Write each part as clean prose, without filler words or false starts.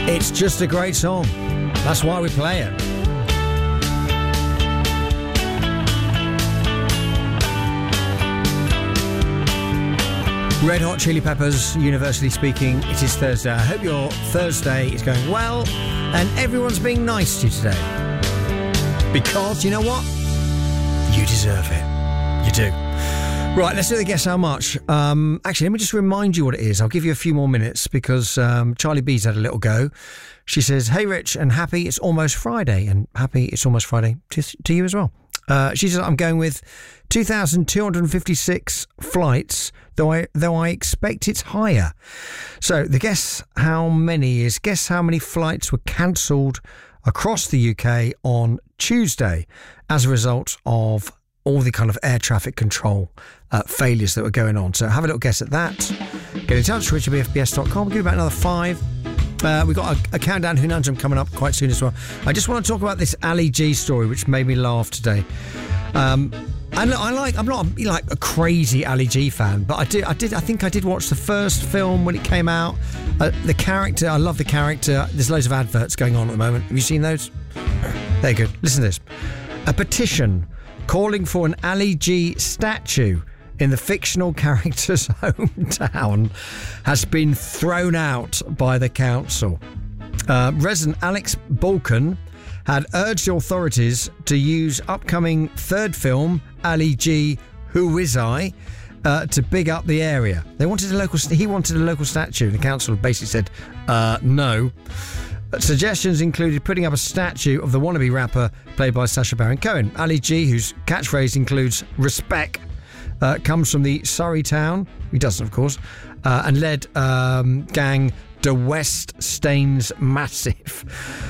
It's just a great song. That's why we play it. Red Hot Chili Peppers, universally speaking, it is Thursday. I hope your Thursday is going well and everyone's being nice to you today. Because, you know what? You deserve it. You do. Right, let's do the Guess How Much. Actually, let me just remind you what it is. I'll give you a few more minutes because Charlie B's had a little go. She says, hey, Rich, and happy it's almost Friday. And happy it's almost Friday to you as well. She says, I'm going with 2,256 flights, though I expect it's higher. So the guess how many flights were cancelled across the UK on Tuesday as a result of all the kind of air traffic control failures that were going on. So have a little guess at that. Get in touch, richardbfbs.com. Give you about another 5. We've got a countdown Who coming up quite soon as well. I just want to talk about this Ali G story, which made me laugh today. And I'm not like a crazy Ali G fan, but I think I did watch the first film when it came out. The character, I love the character. There's loads of adverts going on at the moment. Have you seen those? There you go. Listen to this. A petition calling for an Ali G statue in the fictional character's hometown has been thrown out by the council. Resident Alex Balkan had urged the authorities to use upcoming third film, Ali G, Who Is I, to big up the area. He wanted a local statue, and the council basically said, no. Suggestions included putting up a statue of the wannabe rapper played by Sacha Baron Cohen. Ali G, whose catchphrase includes respect, comes from the Surrey town, he doesn't of course, and led gang De West Staines Massive.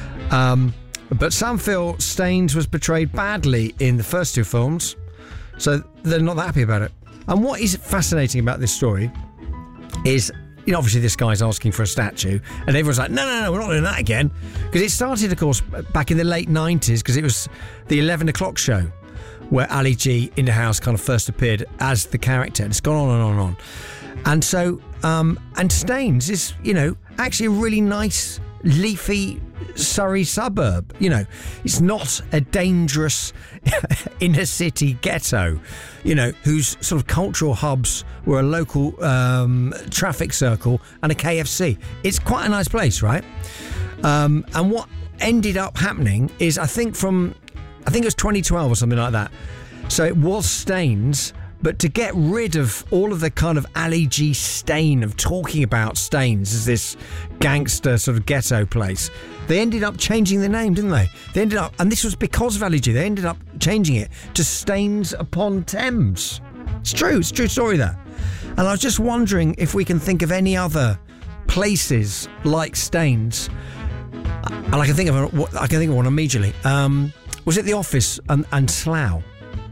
But some feel Staines was portrayed badly in the first 2 films, so they're not that happy about it. And what is fascinating about this story is, you know, obviously this guy's asking for a statue, and everyone's like, no, we're not doing that again. Because it started, of course, back in the late 90s, because it was the 11 o'clock show where Ali G in the house kind of first appeared as the character, and it's gone on and on and on. And so, and Staines is, you know, actually a really nice, leafy Surrey suburb. You know, it's not a dangerous inner city ghetto, you know, whose sort of cultural hubs were a local traffic circle and a KFC. It's quite a nice place, right? And what ended up happening is, I think it was 2012 or something like that. So it was Staines, but to get rid of all of the kind of Ali G stain of talking about Staines as this gangster sort of ghetto place, they ended up changing the name, didn't they? They ended up, and this was because of Ali G, they ended up changing it to Staines upon Thames. It's a true story that. And I was just wondering if we can think of any other places like Staines. And I can think of one immediately. Was it The Office and Slough?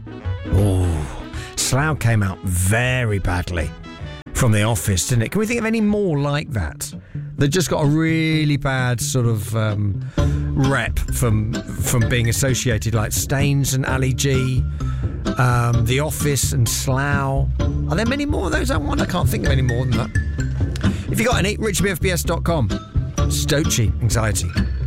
Oh, Slough came out very badly from The Office, didn't it? Can we think of any more like that? That just got a really bad sort of rep from being associated, like Staines and Ali G, The Office and Slough. Are there many more of those? I can't think of any more than that. If you got any, richardbfbs.com. Stoachy anxiety.